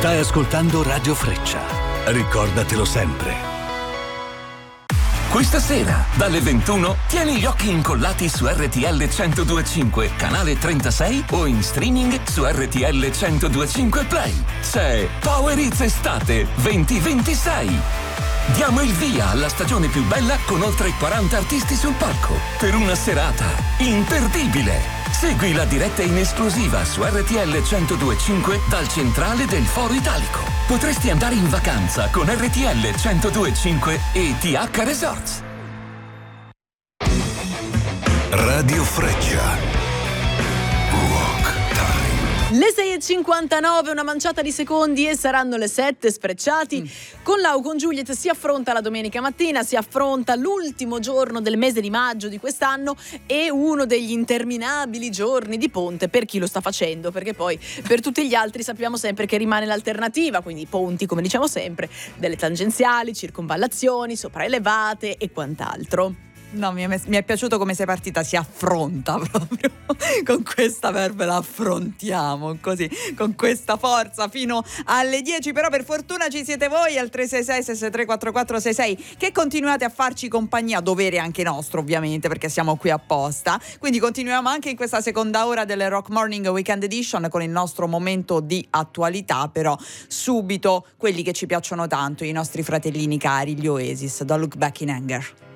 Stai ascoltando Radio Freccia. Ricordatelo sempre. Questa sera, dalle 21, tieni gli occhi incollati su RTL 102.5, canale 36 o in streaming su RTL 102.5 Play. C'è Power Hits Estate 2026. Diamo il via alla stagione più bella con oltre 40 artisti sul palco per una serata imperdibile. Segui la diretta in esclusiva su RTL 102.5 dal centrale del Foro Italico. Potresti andare in vacanza con RTL 102.5 e TH Resorts. Radio Freccia. Le 6:59, una manciata di secondi e saranno le 7 sfrecciati. Con Lau, con Juliet si affronta la domenica mattina, si affronta l'ultimo giorno del mese di maggio di quest'anno e uno degli interminabili giorni di ponte per chi lo sta facendo, perché poi per tutti gli altri sappiamo sempre che rimane l'alternativa, quindi i ponti, come diciamo sempre, delle tangenziali, circonvallazioni, sopraelevate e quant'altro. No, mi è piaciuto come sei partita, si affronta proprio con questa verba, la affrontiamo così, con questa forza fino alle 10, però per fortuna ci siete voi al 366-663-4466 che continuate a farci compagnia, dovere anche nostro ovviamente perché siamo qui apposta, quindi continuiamo anche in questa seconda ora delle Rock Morning Weekend Edition con il nostro momento di attualità, però subito quelli che ci piacciono tanto, i nostri fratellini cari, gli Oasis, Don't Look Back in Anger.